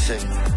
Sí.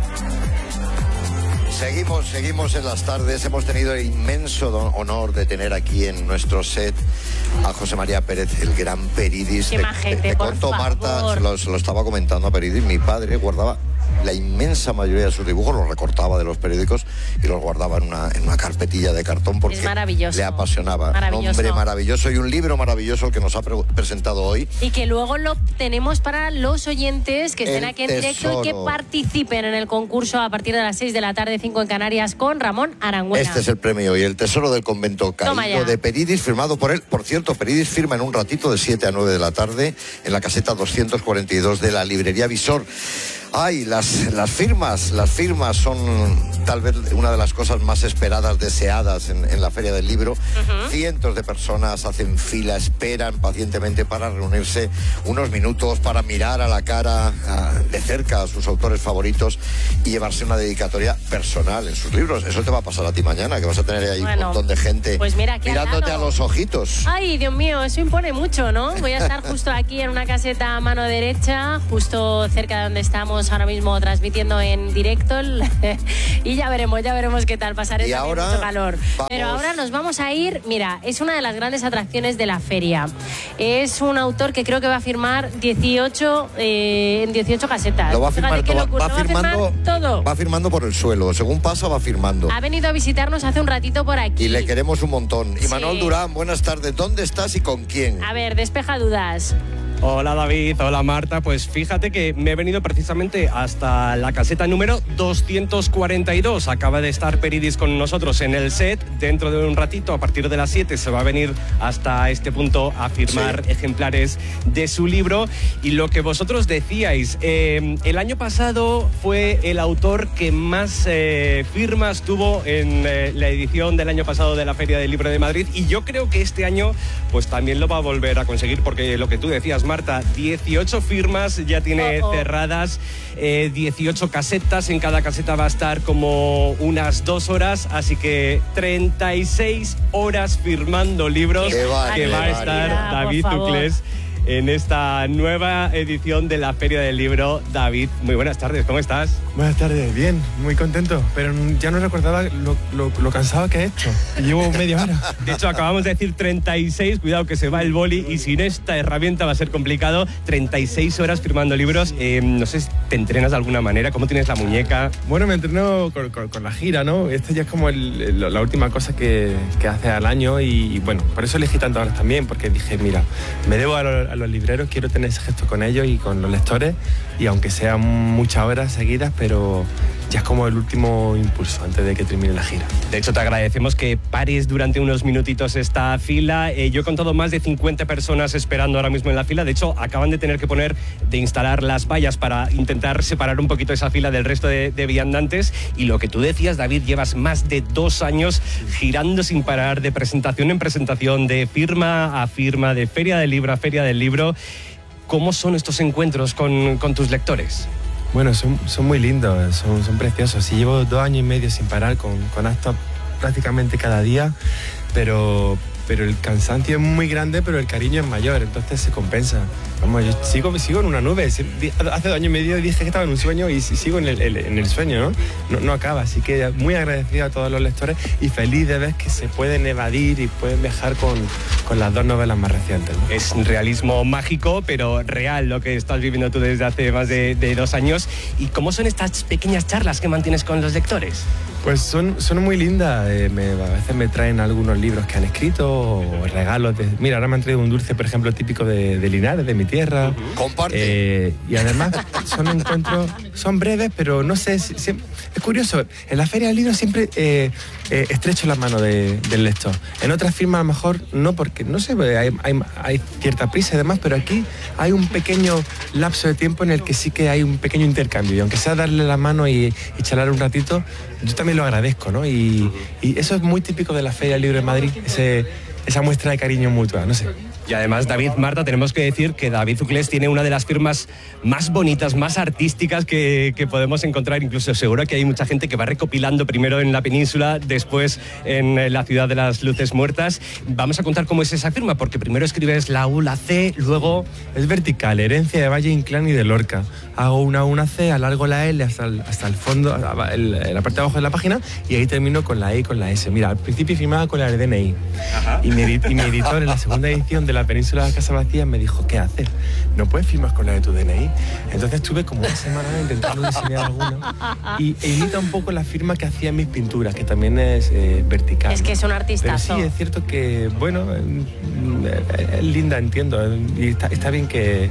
Seguimos en las tardes. Hemos tenido el inmenso honor de tener aquí en nuestro set a José María Pérez, el gran Peridis. Qué majete, te cuento, Marta, se lo estaba comentando a Peridis. Mi padre guardaba la inmensa mayoría de sus dibujos, los recortaba de los periódicos y los guardaba en una carpetilla de cartón porque es maravilloso. Le apasionaba. Maravilloso. Un hombre maravilloso y un libro maravilloso el que nos ha presentado hoy. Y que luego lo tenemos para los oyentes que estén aquí en directo y que participen en el concurso a partir de las 6 de la tarde, 5 en Canarias, con Ramón Arangüena. Este es el premio hoy, el Tesoro del Convento Caído de Peridis, firmado por él. Por cierto, Peridis firma en un ratito de 7 a 9 de la tarde en la caseta 242 de la librería Visor. Ay, las firmas son tal vez una de las cosas más esperadas, deseadas en la Feria del Libro. Cientos de personas hacen fila, esperan pacientemente para reunirse unos minutos, para mirar a la cara de cerca a sus autores favoritos y llevarse una dedicatoria personal en sus libros. Eso te va a pasar a ti mañana, que vas a tener ahí un montón de gente mirándote a los ojitos. Ay, Dios mío, eso impone mucho, ¿no? Voy a estar justo aquí en una caseta a mano derecha, justo cerca de donde estamos ahora mismo transmitiendo en directo y ya veremos qué tal. Pasaré también mucho calor. Pero ahora nos vamos a ir, mira, es una de las grandes atracciones de la feria. Es un autor que creo que va a firmar 18 casetas. Lo va a firmar, todo. Va firmando por el suelo, según pasa va firmando. Ha venido a visitarnos hace un ratito por aquí. Y le queremos un montón. Y Manuel Durán, buenas tardes. ¿Dónde estás y con quién? A ver, despeja dudas. Hola David, hola Marta, pues fíjate que me he venido precisamente hasta la caseta número 242. Acaba de estar Peridis con nosotros en el set. Dentro de un ratito, a partir de las 7, se va a venir hasta este punto a firmar ejemplares de su libro. Y lo que vosotros decíais, el año pasado fue el autor que más firmas tuvo en la edición del año pasado de la Feria del Libro de Madrid, y yo creo que este año pues también lo va a volver a conseguir, porque lo que tú decías, Marta, 18 firmas ya tiene cerradas, 18 casetas, en cada caseta va a estar como unas 2 horas, así que 36 horas firmando libros que va a estar David Tuclés en esta nueva edición de la Feria del Libro. David, muy buenas tardes, ¿cómo estás? Buenas tardes, bien, muy contento, pero ya no recordaba lo cansado que he hecho. Llevo media hora. De hecho, acabamos de decir 36, cuidado que se va el boli y sin esta herramienta va a ser complicado. 36 horas firmando libros, no sé si te entrenas de alguna manera, ¿cómo tienes la muñeca? Bueno, me entreno con la gira, ¿no? Esta ya es como la última cosa que hace al año y bueno, por eso elegí tantas horas también, porque dije, mira, me debo a los libreros, quiero tener ese gesto con ellos y con los lectores, y aunque sean muchas horas seguidas, pero ya es como el último impulso antes de que termine la gira. De hecho, te agradecemos que pares durante unos minutitos esta fila. Yo he contado más de 50 personas esperando ahora mismo en la fila. De hecho, acaban de instalar las vallas para intentar separar un poquito esa fila del resto de viandantes. Y lo que tú decías, David, llevas más de 2 años girando sin parar, de presentación en presentación, de firma a firma, de feria del libro a feria del libro. ¿Cómo son estos encuentros con tus lectores? Bueno, son muy lindos, son preciosos. Sí, llevo 2 años y medio sin parar, con actos prácticamente cada día, pero el cansancio es muy grande, pero el cariño es mayor, entonces se compensa. Vamos, yo sigo en una nube. Hace 2 años y medio dije que estaba en un sueño y sigo en el sueño, ¿no? No acaba, así que muy agradecido a todos los lectores y feliz de ver que se pueden evadir y pueden viajar con las 2 novelas más recientes, ¿no? Es un realismo mágico, pero real, lo que estás viviendo tú desde hace más de 2 años. ¿Y cómo son estas pequeñas charlas que mantienes con los lectores? Pues son muy lindas. A veces me traen algunos libros que han escrito o regalos. Mira, ahora me han traído un dulce, por ejemplo, típico de Linares, de mi tierra. Comparte. Y además son encuentros, son breves, pero no sé, es curioso. En la Feria del Libro siempre estrecho la mano del lector. En otras firmas a lo mejor no, porque no sé, hay cierta prisa y demás, pero aquí hay un pequeño lapso de tiempo en el que sí que hay un pequeño intercambio. Y aunque sea darle la mano y charlar un ratito, yo también lo agradezco, ¿no? Y eso es muy típico de la Feria del Libro de Madrid, esa muestra de cariño mutua, no sé. Y además, David, Marta, tenemos que decir que David Uclés tiene una de las firmas más bonitas, más artísticas que podemos encontrar. Incluso seguro que hay mucha gente que va recopilando primero en la península, después en la ciudad de las luces muertas. Vamos a contar cómo es esa firma, porque primero escribes la U, la C, luego... Es vertical, Herencia de Valle Inclán y de Lorca. Hago una C, alargo la L hasta el fondo, en la parte de abajo de la página, y ahí termino con la E y con la S. Mira, al principio firmaba con la DNI. Ajá. Y mi editor en la segunda edición de la península de Casa Vacía me dijo, ¿qué hacer? ¿No puedes firmar con la de tu DNI? Entonces estuve como una semana intentando diseñar alguna y imita un poco la firma que hacía en mis pinturas, que también es vertical. Es que es un artistazo. Pero sí, es cierto que, bueno, es linda, entiendo, y está bien que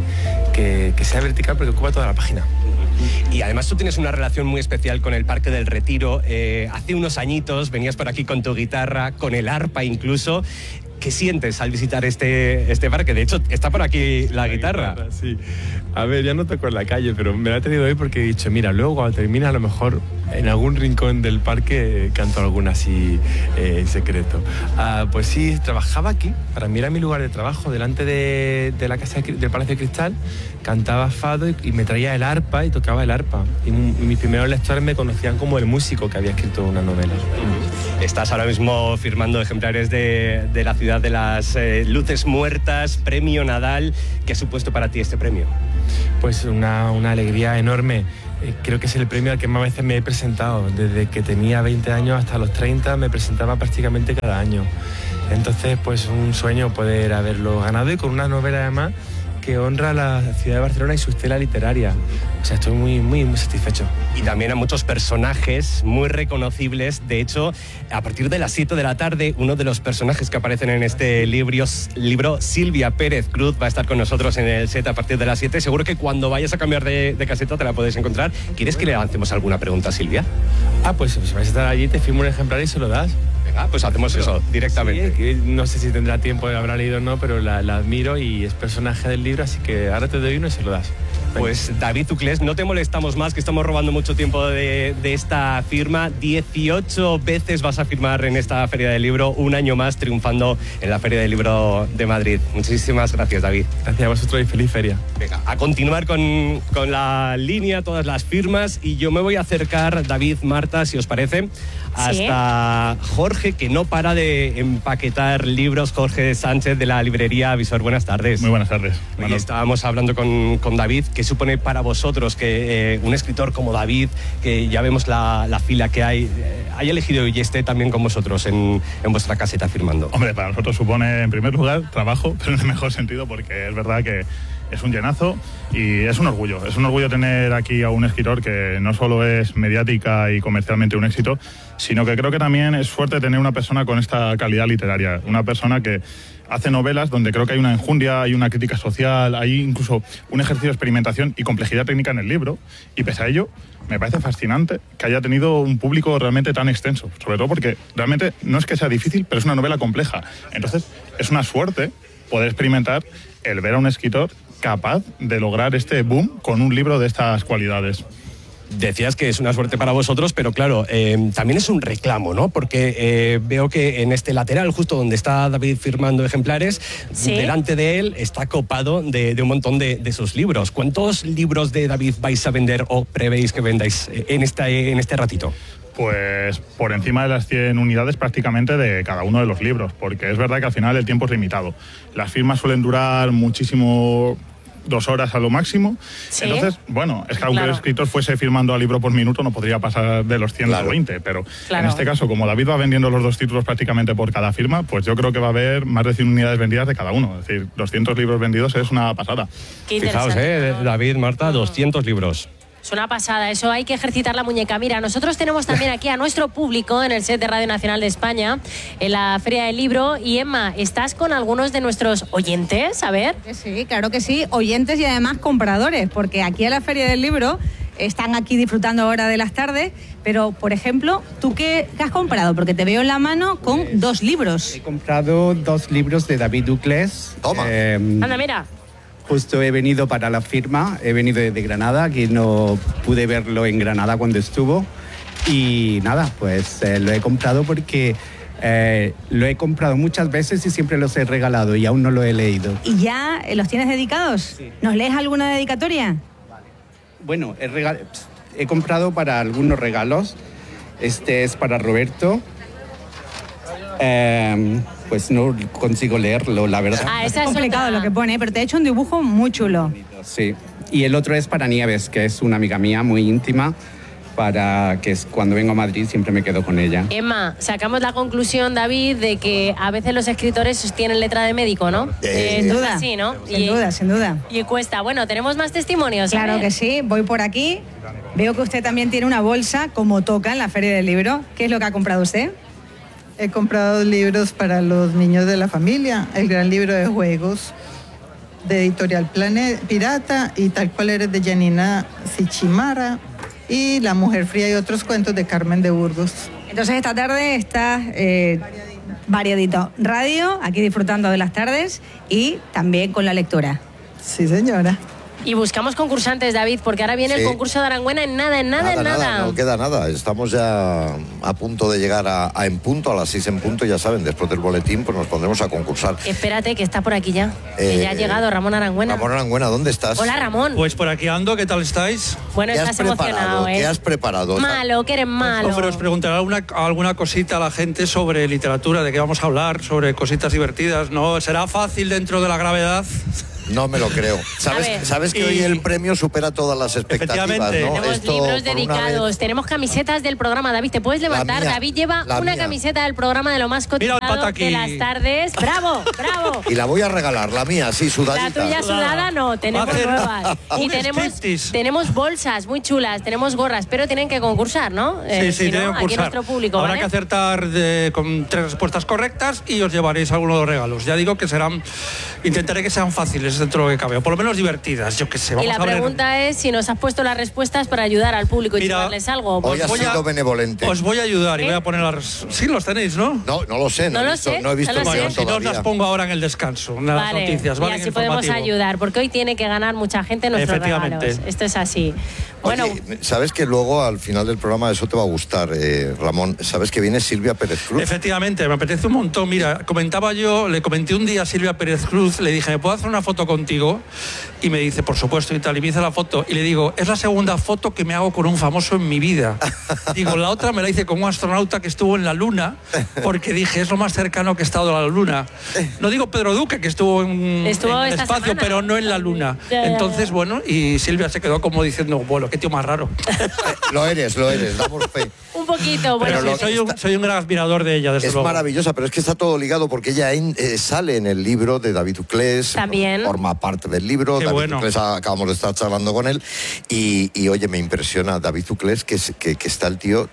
sea vertical porque ocupa toda la página. Y además tú tienes una relación muy especial con el Parque del Retiro. Hace unos añitos venías por aquí con tu guitarra, con el arpa incluso. ¿Qué sientes al visitar este parque? De hecho, está por aquí la guitarra. Sí. A ver, ya no toco en la calle, pero me la he tenido hoy porque he dicho, mira, luego cuando termine a lo mejor en algún rincón del parque canto alguna así en secreto. Pues sí, trabajaba aquí. Para mí era mi lugar de trabajo, delante de la casa del Palacio de Cristal. Cantaba fado y me traía el arpa y tocaba el arpa. Y mis primeros lectores me conocían como el músico que había escrito una novela. Estás ahora mismo firmando ejemplares de la ciudad de las luces muertas, premio Nadal. ¿Qué ha supuesto para ti este premio? Pues una alegría enorme. Creo que es el premio al que más veces me he presentado. Desde que tenía 20 años hasta los 30 me presentaba prácticamente cada año. Entonces, pues un sueño poder haberlo ganado y con una novela además que honra a la ciudad de Barcelona y su estela literaria. O sea, estoy muy, muy, muy satisfecho. Y también a muchos personajes muy reconocibles. De hecho, a partir de las 7 de la tarde, uno de los personajes que aparecen en este libro, Silvia Pérez Cruz, va a estar con nosotros en el set a partir de las 7. Seguro que cuando vayas a cambiar de caseta te la puedes encontrar. ¿Quieres que le lancemos alguna pregunta a Silvia? Pues si vais a estar allí, te firmo un ejemplar y se lo das. Venga, pues hacemos eso directamente. Sí, que no sé si tendrá tiempo de habrá leído o no, pero la admiro y es personaje del libro, así que ahora te doy uno y se lo das. Venga. Pues David Uclés, no te molestamos más, que estamos robando mucho tiempo de esta firma. 18 veces vas a firmar en esta Feria del Libro, un año más triunfando en la Feria del Libro de Madrid. Muchísimas gracias, David. Gracias a vosotros y feliz feria. Venga, a continuar con la línea, todas las firmas, y yo me voy a acercar, David, Marta, si os parece, hasta Jorge, que no para de empaquetar libros. Jorge Sánchez, de la librería Visor. Buenas tardes. Muy buenas tardes. Hoy estábamos hablando con David. ¿Qué supone para vosotros que un escritor como David, que ya vemos la fila que hay, haya elegido y esté también con vosotros en vuestra caseta firmando? Hombre, para nosotros supone, en primer lugar, trabajo, pero en el mejor sentido, porque es verdad que es un llenazo y es un orgullo. Es un orgullo tener aquí a un escritor que no solo es mediática y comercialmente un éxito, sino que creo que también es fuerte tener una persona con esta calidad literaria. Una persona que hace novelas donde creo que hay una enjundia, hay una crítica social, hay incluso un ejercicio de experimentación y complejidad técnica en el libro. Y pese a ello, me parece fascinante que haya tenido un público realmente tan extenso. Sobre todo porque realmente no es que sea difícil, pero es una novela compleja. Entonces, es una suerte poder experimentar el ver a un escritor capaz de lograr este boom con un libro de estas cualidades. Decías que es una suerte para vosotros, pero claro, también es un reclamo, ¿no? Porque veo que en este lateral, justo donde está David firmando ejemplares, ¿sí?, delante de él está copado de un montón de sus libros. ¿Cuántos libros de David vais a vender o prevéis que vendáis en este ratito? Pues por encima de las 100 unidades prácticamente de cada uno de los libros, porque es verdad que al final el tiempo es limitado. Las firmas suelen durar muchísimo, 2 horas a lo máximo. ¿Sí? Entonces, bueno, es que aunque el escritor fuese firmando a libro por minuto, no podría pasar de los 120, pero en este caso, como David va vendiendo los 2 títulos prácticamente por cada firma, pues yo creo que va a haber más de 100 unidades vendidas de cada uno. Es decir, 200 libros vendidos es una pasada. Fijaos, David, Marta, 200 libros. Es una pasada, eso hay que ejercitar la muñeca. Mira, nosotros tenemos también aquí a nuestro público en el set de Radio Nacional de España, en la Feria del Libro. Y Emma, ¿estás con algunos de nuestros oyentes? A ver. Sí, claro que sí, oyentes y además compradores, porque aquí en la Feria del Libro están aquí disfrutando ahora de las tardes, pero, por ejemplo, ¿tú qué has comprado? Porque te veo en la mano con 2 libros. He comprado 2 libros de David Uclés. Toma. Anda, mira. Justo he venido para la firma, he venido de Granada, que no pude verlo en Granada cuando estuvo. Y nada, pues lo he comprado porque Lo he comprado muchas veces y siempre los he regalado y aún no lo he leído. ¿Y ya los tienes dedicados? Sí. ¿Nos lees alguna dedicatoria? Bueno, he comprado para algunos regalos. Este es para Roberto. Pues no consigo leerlo, la verdad. Es complicado lo que pone, pero te he hecho un dibujo muy chulo. Sí. Y el otro es para Nieves, que es una amiga mía muy íntima, que es cuando vengo a Madrid siempre me quedo con ella. Emma, sacamos la conclusión, David, de que a veces los escritores tienen letra de médico, ¿no? Sin duda. Sí, ¿no? Sin duda. Y cuesta. Bueno, tenemos más testimonios. Claro que sí, voy por aquí. Veo que usted también tiene una bolsa, como toca en la Feria del Libro. ¿Qué es lo que ha comprado usted? He comprado libros para los niños de la familia, el gran libro de juegos de Editorial Pirata y Tal cual eres de Janina Sichimara y La mujer fría y otros cuentos de Carmen de Burgos. Entonces esta tarde está variadito. Radio, aquí disfrutando de las tardes y también con la lectura. Sí, señora. Y buscamos concursantes, David, porque ahora viene el concurso de Arangüena en nada. No queda nada. Estamos ya a punto de llegar a En Punto, a las 6 en punto. Ya saben, después del boletín pues nos pondremos a concursar. Espérate, que está por aquí ya. Que ya ha llegado Ramón Arangüena. Ramón Arangüena, ¿dónde estás? Hola, Ramón. Pues por aquí ando, ¿qué tal estáis? Bueno, estás emocionado, ¿eh? ¿Qué has preparado? Malo, que eres malo. No, pero os preguntaré alguna cosita a la gente sobre literatura, de qué vamos a hablar, sobre cositas divertidas, ¿no? ¿Será fácil dentro de la gravedad? No me lo creo. ¿Sabes que hoy el premio supera todas las expectativas, ¿no? Tenemos libros dedicados, tenemos camisetas del programa. David, ¿te puedes levantar? David lleva una camiseta del programa de lo más cotizado de las tardes. ¡Bravo, bravo! Y la voy a regalar, la mía, sí, sudadita. La tuya sudada no, tenemos nuevas. Y tenemos bolsas muy chulas, tenemos gorras, pero tienen que concursar, ¿no? Sí, tienen que concursar. Aquí nuestro público, Habrá ¿vale? que acertar con 3 respuestas correctas y os llevaréis algunos de los regalos. Ya digo que intentaré que sean fáciles dentro de lo que cabe, o por lo menos divertidas, yo qué sé. Y la pregunta es si nos has puesto las respuestas para ayudar al público y llevarles algo. Hoy has sido benevolente. Os voy a ayudar y voy a poner las... Sí, los tenéis, ¿no? No lo sé, no he visto el guión si no os las pongo ahora en el descanso, en las noticias, ¿vale? Y así podemos ayudar, porque hoy tiene que ganar mucha gente nuestros regalos. Esto es así. Bueno, oye, sabes que luego al final del programa eso te va a gustar, Ramón. Sabes que viene Silvia Pérez Cruz. Efectivamente, me apetece un montón. Mira, le comenté un día a Silvia Pérez Cruz, le dije, ¿me puedo hacer una foto contigo? Y me dice, por supuesto, y tal, y me hice la foto. Y le digo, es la segunda foto que me hago con un famoso en mi vida. Digo, la otra me la hice con un astronauta que estuvo en la Luna, porque dije, es lo más cercano que he estado a la Luna. No digo Pedro Duque, que estuvo en el espacio, pero no en la Luna. Entonces, bueno, y Silvia se quedó como diciendo, bueno, qué tío más raro. Lo eres, damos fe. Un poquito, bueno. Pero soy un gran admirador de ella, desde luego. Es maravillosa, pero es que está todo ligado porque ella sale en el libro de David Uclés. También. Forma parte del libro. Qué David bueno. Uclés, acabamos de estar charlando con él. Y oye, me impresiona David Uclés que está el tío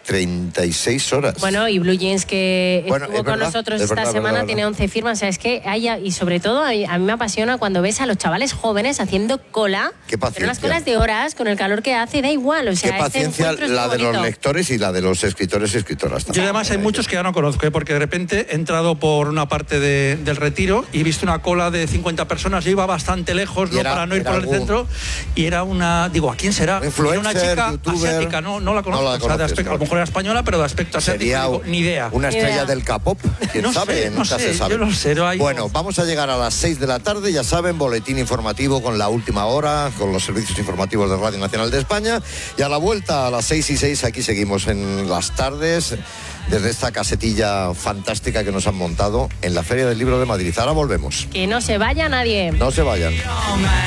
36 horas. Bueno, y Blue Jeans que estuvo con nosotros esta semana tiene 11 firmas. O sea, es que y sobre todo a mí me apasiona cuando ves a los chavales jóvenes haciendo cola. Qué paciencia. Pero unas colas de horas con el calor que hace, da igual. O sea, qué paciencia la de los lectores y la de los escritores y escritoras también. Yo además hay muchos que ya no conozco, porque de repente he entrado por una parte del Retiro y he visto una cola de 50 personas. Yo iba bastante lejos, para no ir por el centro, y era una... Digo, ¿a quién será? Influencer, era una chica youtuber, asiática, no la conozco. No la conoces, o sea, a lo mejor era española, pero de aspecto asiático, ni idea. Una estrella del K-pop, quién sabe, nunca se sabe. Yo no sé, bueno, vamos a llegar a las 6 de la tarde, ya saben, boletín informativo con la última hora, con los servicios informativos de Radio Nacional de España, y a la vuelta a las 6:06 aquí seguimos en las tardes desde esta casetilla fantástica que nos han montado en la Feria del Libro de Madrid. Ahora volvemos. Que no se vaya nadie. No se vayan.